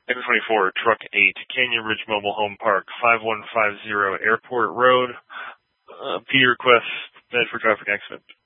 N24, Truck 8, Canyon Ridge Mobile Home Park, 5150 Airport Road, P request, Medford traffic accident.